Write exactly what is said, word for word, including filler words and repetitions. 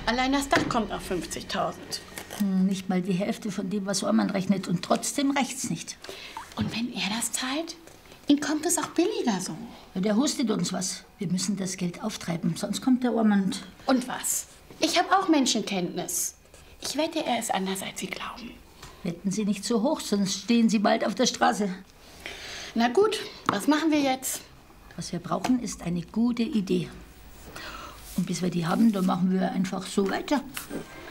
Allein das Dach kommt auf fünfzigtausend. Hm, nicht mal die Hälfte von dem, was Ormann rechnet. Und trotzdem reicht's nicht. Und wenn er das zahlt, ihm kommt es auch billiger so. Ja, der hustet uns was. Wir müssen das Geld auftreiben, sonst kommt der Ormann und... Und was? Ich habe auch Menschenkenntnis. Ich wette, er ist anders, als Sie glauben. Wetten Sie nicht so hoch, sonst stehen Sie bald auf der Straße. Na gut, was machen wir jetzt? Was wir brauchen, ist eine gute Idee. Und bis wir die haben, dann machen wir einfach so weiter.